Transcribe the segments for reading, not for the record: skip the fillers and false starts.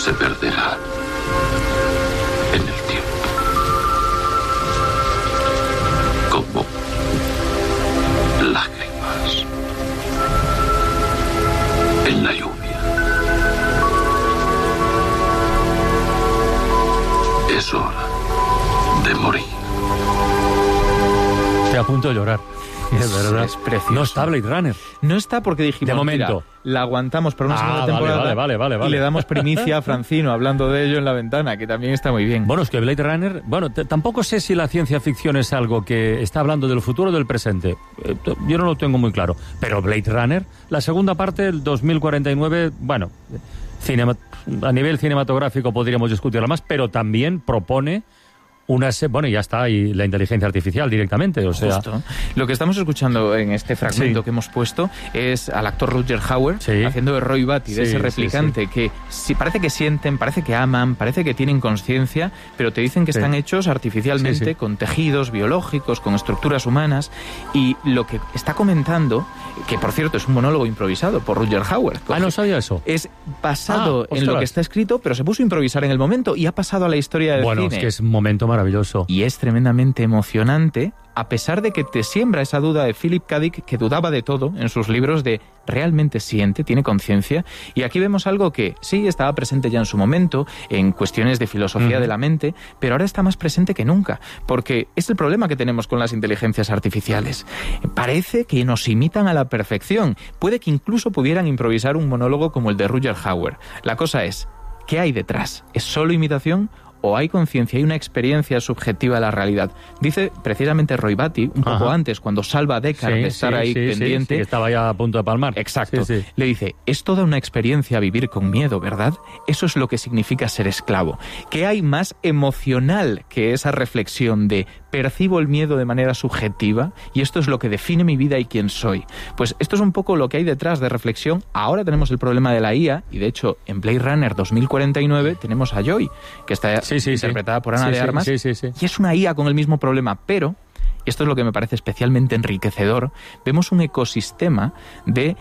se perderá en el tiempo. Como lágrimas en la lluvia. Es hora de morir. Estoy a punto de llorar. Es verdad. Es precioso. No está Blade Runner. No está porque dijimos, De momento. mira, la aguantamos por una segunda temporada Vale. y le damos primicia a Francino hablando de ello en La Ventana, que también está muy bien. Bueno, es que Blade Runner... Bueno, tampoco sé si la ciencia ficción es algo que está hablando del futuro o del presente. Yo no lo tengo muy claro. Pero Blade Runner, la segunda parte, el 2049, bueno, a nivel cinematográfico podríamos discutirlo más, pero también propone... Bueno, ya está ahí la inteligencia artificial directamente, o sea... Justo. Lo que estamos escuchando en este fragmento Sí. que hemos puesto es al actor Rutger Hauer Sí. haciendo de Roy Batty, de Sí, ese replicante que parece que sienten, parece que aman, parece que tienen conciencia, pero te dicen que Sí. están hechos artificialmente, Sí. con tejidos biológicos, con estructuras humanas, y lo que está comentando, que por cierto es un monólogo improvisado por Rutger Hauer. No sabía eso. Es basado en lo ostras. que está escrito, pero se puso a improvisar en el momento y ha pasado a la historia del Bueno, cine. es que es un momento maravilloso. Y es tremendamente emocionante, a pesar de que te siembra esa duda de Philip K. Dick, que dudaba de todo en sus libros, de realmente siente, tiene conciencia. Y aquí vemos algo que sí estaba presente ya en su momento, en cuestiones de filosofía de la mente, pero ahora está más presente que nunca, porque es el problema que tenemos con las inteligencias artificiales. Parece que nos imitan a la perfección. Puede que incluso pudieran improvisar un monólogo como el de Rutger Hauer. La cosa es, ¿qué hay detrás? ¿Es solo imitación? ¿O hay conciencia, hay una experiencia subjetiva de la realidad? Dice precisamente Roy Batty, un poco antes, cuando salva a Deckard de estar ahí pendiente. Sí, que estaba ya a punto de palmar. Exacto. Sí, sí. Le dice, es toda una experiencia vivir con miedo, ¿verdad? Eso es lo que significa ser esclavo. ¿Qué hay más emocional que esa reflexión de percibo el miedo de manera subjetiva y esto es lo que define mi vida y quién soy? Pues esto es un poco lo que hay detrás de reflexión. Ahora tenemos el problema de la IA y de hecho en Blade Runner 2049 tenemos a Joy, que está interpretada por Ana de Armas, y es una IA con el mismo problema, pero esto es lo que me parece especialmente enriquecedor. Vemos un ecosistema de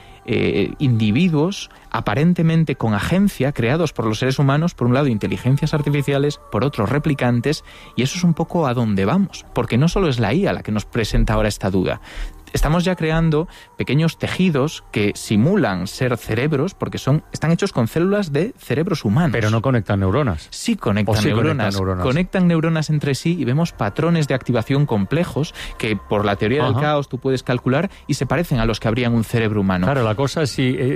individuos aparentemente con agencia, creados por los seres humanos, por un lado inteligencias artificiales, por otro replicantes, y eso es un poco a dónde vamos, porque no solo es la IA la que nos presenta ahora esta duda. Estamos ya creando pequeños tejidos que simulan ser cerebros porque están hechos con células de cerebros humanos. Pero no conectan neuronas. Sí conectan neuronas. Conectan neuronas entre sí y vemos patrones de activación complejos que por la teoría del caos tú puedes calcular y se parecen a los que habría en un cerebro humano. Claro, la cosa es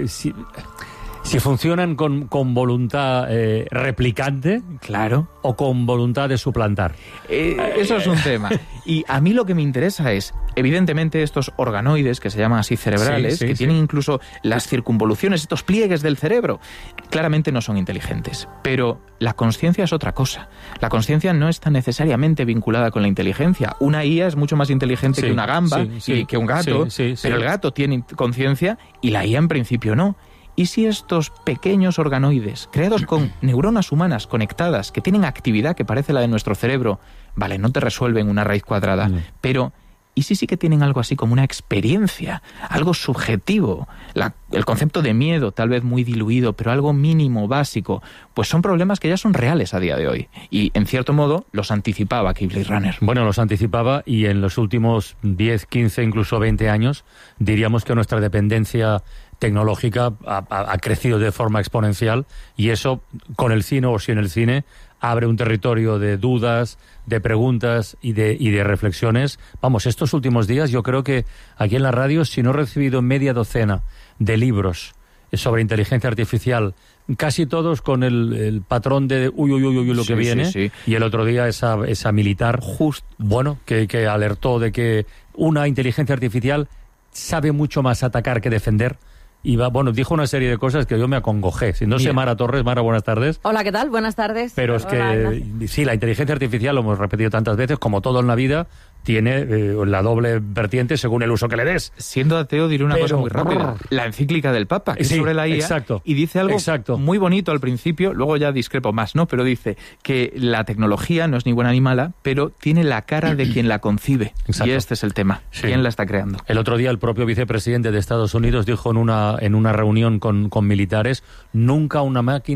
si funcionan con voluntad replicante, claro, o con voluntad de suplantar. Eso es un tema. Y a mí lo que me interesa es, evidentemente, estos organoides, que se llaman así cerebrales, que tienen incluso las circunvoluciones, estos pliegues del cerebro, claramente no son inteligentes. Pero la conciencia es otra cosa. La conciencia no está necesariamente vinculada con la inteligencia. Una IA es mucho más inteligente que una gamba y que un gato, pero el gato tiene conciencia y la IA en principio no. ¿Y si estos pequeños organoides, creados con neuronas humanas conectadas, que tienen actividad que parece la de nuestro cerebro, vale, no te resuelven una raíz cuadrada, pero ¿y si sí que tienen algo así como una experiencia, algo subjetivo? El concepto de miedo, tal vez muy diluido, pero algo mínimo, básico, pues son problemas que ya son reales a día de hoy. Y, en cierto modo, los anticipaba aquí Blade Runner. Bueno, los anticipaba y en los últimos 10, 15, incluso 20 años, diríamos que nuestra dependencia tecnológica ha crecido de forma exponencial y eso, con el cine o sin el cine, abre un territorio de dudas, de preguntas y de reflexiones. Vamos, estos últimos días yo creo que aquí en la radio, si no he recibido media docena de libros sobre inteligencia artificial, casi todos con el patrón de uy, lo que viene, y el otro día esa militar, que alertó de que una inteligencia artificial sabe mucho más atacar que defender. Y dijo una serie de cosas que yo me acongojé. Si no sé, Mara Torres. Mara, buenas tardes. Hola, ¿qué tal? Buenas tardes. Pero es que, sí, la inteligencia artificial, lo hemos repetido tantas veces, como todo en la vida, tiene la doble vertiente según el uso que le des. Siendo ateo, diré una cosa muy rápida. La encíclica del Papa, que es sobre la IA, y dice algo muy bonito al principio, luego ya discrepo más, ¿no? Pero dice que la tecnología no es ni buena ni mala, pero tiene la cara de quien la concibe. Y este es el tema. ¿Quién la está creando? El otro día el propio vicepresidente de Estados Unidos dijo en una reunión con militares, nunca una máquina